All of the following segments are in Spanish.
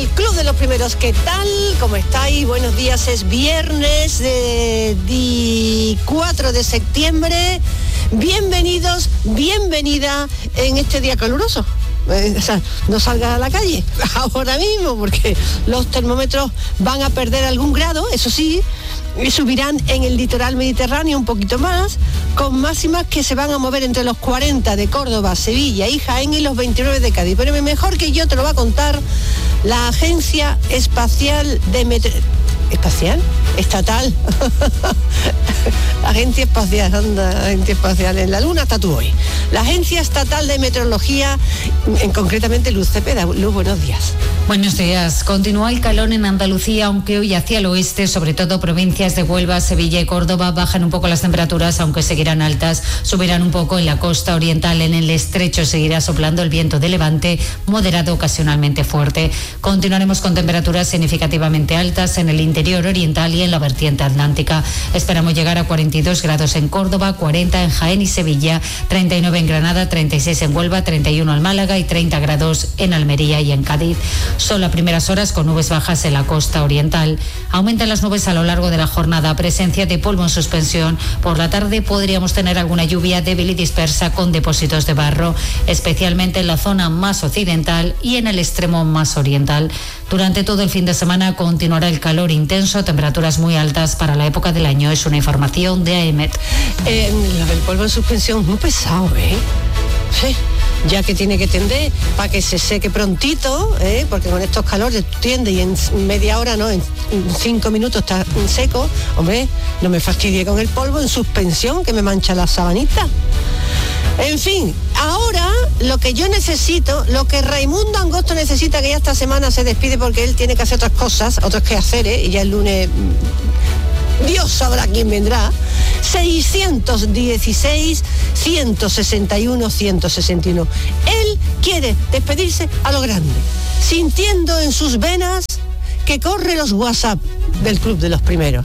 el Club de los Primeros. ¿Qué tal? ¿Cómo estáis? Buenos días, es viernes de 4 de septiembre. Bienvenidos, bienvenida en este día caluroso. O sea, no salgas a la calle ahora mismo porque los termómetros van a perder algún grado, eso sí, y subirán en el litoral mediterráneo un poquito más, con máximas que se van a mover entre los 40 de Córdoba, Sevilla y Jaén y los 29 de Cádiz. Pero mejor que yo te lo va a contar la Agencia Espacial de ¿Espacial? Estatal. Agencia Espacial, anda, Agencia Espacial. En la Luna está tú hoy. La Agencia Estatal de Meteorología, concretamente Luz Cepeda. Luz, buenos días. Buenos días. Continúa el calor en Andalucía, aunque hoy hacia el oeste, sobre todo provincias de Huelva, Sevilla y Córdoba, bajan un poco las temperaturas, aunque seguirán altas, subirán un poco en la costa oriental. En el estrecho seguirá soplando el viento de levante, moderado, ocasionalmente fuerte. Continuaremos con temperaturas significativamente altas en el interior oriental y en la vertiente atlántica. Esperamos llegar a 42 grados en Córdoba, 40 en Jaén y Sevilla, 39 en Granada, 36 en Huelva, 31 en Málaga y 30 grados en Almería y en Cádiz. Sol a primeras horas con nubes bajas en la costa oriental. Aumentan las nubes a lo largo de la jornada, presencia de polvo en suspensión. Por la tarde podríamos tener alguna lluvia débil y dispersa con depósitos de barro, especialmente en la zona más occidental y en el extremo más oriental. Durante todo el fin de semana continuará el calor intenso, temperaturas muy altas para la época del año. Es una información de AEMET. El polvo en suspensión muy pesado, Sí. Ya que tiene que tender para que se seque prontito, porque con estos calores tiende y en media hora, no, en 5 minutos está seco. Hombre, no me fastidie con el polvo en suspensión que me mancha la sabanita. En fin, ahora lo que yo necesito, lo que Raimundo Angosto necesita, que ya esta semana se despide porque él tiene que hacer otras cosas, otros quehaceres, y ya el lunes Dios sabrá quién vendrá. 616 161 161. Él quiere despedirse a lo grande, sintiendo en sus venas que corre los WhatsApp del Club de los Primeros.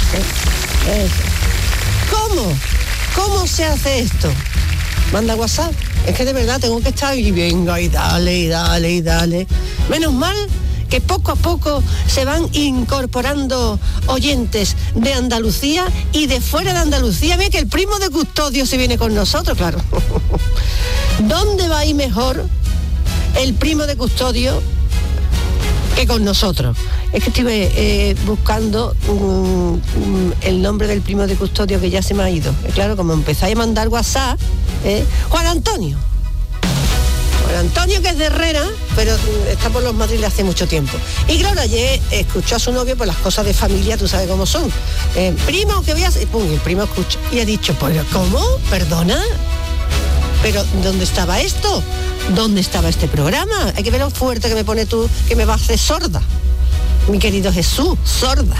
¿Cómo se hace esto? Manda WhatsApp. Es que de verdad tengo que estar y venga y dale. Menos mal que poco a poco se van incorporando oyentes de Andalucía y de fuera de Andalucía. Ve que el primo de Custodio se viene con nosotros, claro. ¿Dónde va a ir mejor el primo de Custodio que con nosotros? Es que estuve buscando el nombre del primo de Custodio que ya se me ha ido. Claro, como empezáis a mandar WhatsApp, Juan Antonio, que es de Herrera, pero está por los Madrid hace mucho tiempo. Y claro, ayer escuchó a su novio por las cosas de familia, tú sabes cómo son. Primo, que veas, pum, y el primo escucha. Y ha dicho, ¿pero cómo? ¿Perdona? ¿Pero dónde estaba esto? ¿Dónde estaba este programa? Hay que ver lo fuerte que me pone tú, que me va a hacer sorda. Mi querido Jesús, sorda.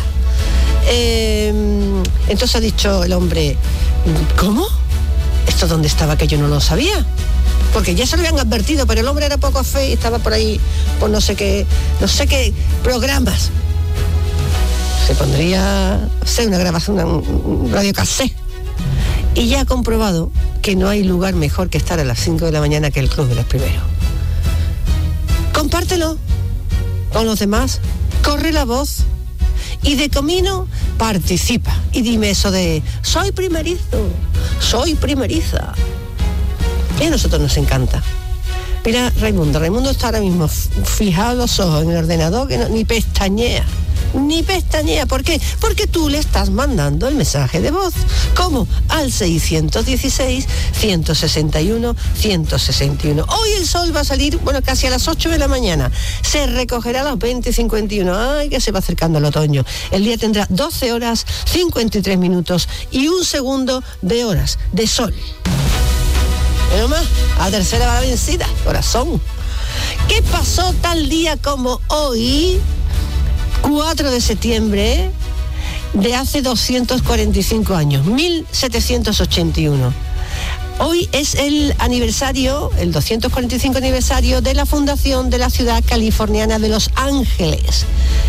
Entonces ha dicho el hombre, ¿cómo? ¿Esto dónde estaba que yo no lo sabía? Porque ya se lo habían advertido, pero el hombre era poco fe y estaba por ahí, por no sé qué programas. Se pondría, una grabación, un radiocassette. Y ya ha comprobado que no hay lugar mejor que estar a las 5 de la mañana que el Club de los Primeros. Compártelo con los demás, corre la voz y de camino participa. Y dime eso de, soy primerizo, soy primeriza. Y a nosotros nos encanta. Mira, Raimundo está ahora mismo fijado los ojos en el ordenador, que ni pestañea. ¿Por qué? Porque tú le estás mandando el mensaje de voz. ¿Cómo? Al 616 161 161. Hoy el sol va a salir, casi a las 8 de la mañana. Se recogerá a las 20:51. Ay, que se va acercando el otoño. El día tendrá 12 horas, 53 minutos y 1 segundo de horas de sol. Pero más, a tercera va la vencida, corazón. ¿Qué pasó tal día como hoy, 4 de septiembre de hace 245 años, 1781? Hoy es el aniversario, el 245 aniversario de la fundación de la ciudad californiana de Los Ángeles.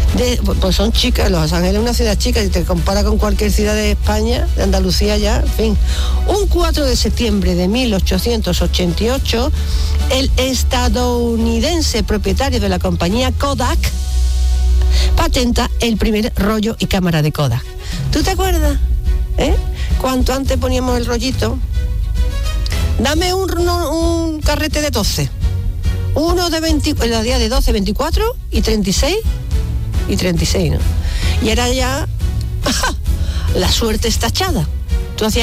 Pues son chicas, Los Ángeles es una ciudad chica, si te compara con cualquier ciudad de España, de Andalucía ya, en fin. Un 4 de septiembre de 1888, el estadounidense propietario de la compañía Kodak patenta el primer rollo y cámara de Kodak. ¿Tú te acuerdas? Cuanto antes poníamos el rollito. Dame un carrete de 12. Uno de 20, los días de 12, 24 y 36. Y 36, ¿no? Y era ya la suerte está echada. Tú hacías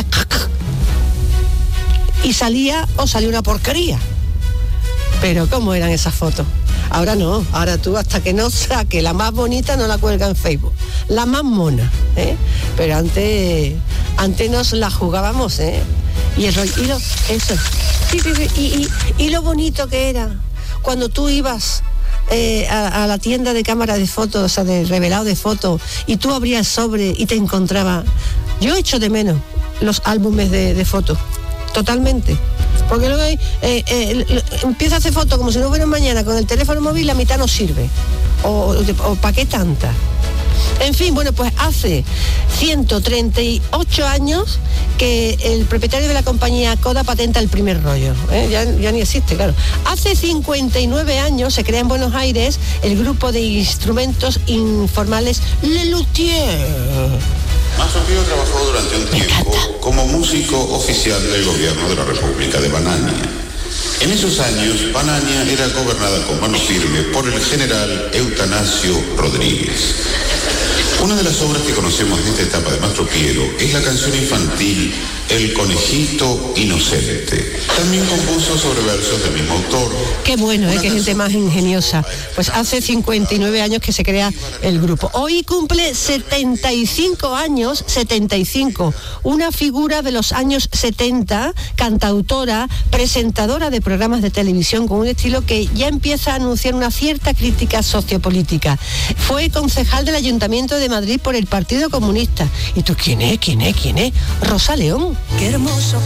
y salía una porquería. Pero ¿cómo eran esas fotos? Ahora no, ahora tú hasta que no saque la más bonita no la cuelga en Facebook. La más mona, Pero antes nos la jugábamos, Y el rollo, eso. Sí. Y lo bonito que era cuando tú ibas a la tienda de cámara de fotos, o sea, de revelado de fotos, y tú abrías el sobre y te encontraba. Yo echo de menos los álbumes de fotos, totalmente. Porque luego empieza a hacer fotos como si no hubiera mañana, con el teléfono móvil la mitad no sirve. O ¿para qué tanta? En fin, bueno, pues hace 138 años que el propietario de la compañía Kodak patenta el primer rollo. Ya ni existe, claro. Hace 59 años se crea en Buenos Aires el grupo de instrumentos informales Le Luthier. Mastro Pío trabajó durante un tiempo como músico oficial del gobierno de la República de Banania. En esos años, Banania era gobernada con mano firme por el general Eutanasio Rodríguez. Una de las obras que conocemos de esta etapa de Mastro Piero es la canción infantil El Conejito Inocente. También compuso sobre versos del mismo autor. Qué bueno, qué gente más ingeniosa. Pues hace 59 años que se crea el grupo. Hoy cumple 75 años, 75. Una figura de los años 70, cantautora, presentadora de programas de televisión con un estilo que ya empieza a anunciar una cierta crítica sociopolítica. Fue concejal del Ayuntamiento de Madrid por el Partido Comunista. ¿Y tú quién es? Rosa León. Qué hermoso